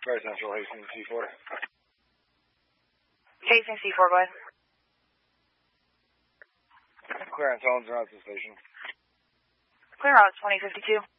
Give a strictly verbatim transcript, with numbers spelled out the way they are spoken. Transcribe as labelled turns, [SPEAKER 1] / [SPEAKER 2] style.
[SPEAKER 1] Very Central, Hastings, C four.
[SPEAKER 2] Hastings, C four, go ahead.
[SPEAKER 1] Clearance, Owens, around to the station.
[SPEAKER 2] Clear out, twenty fifty-two.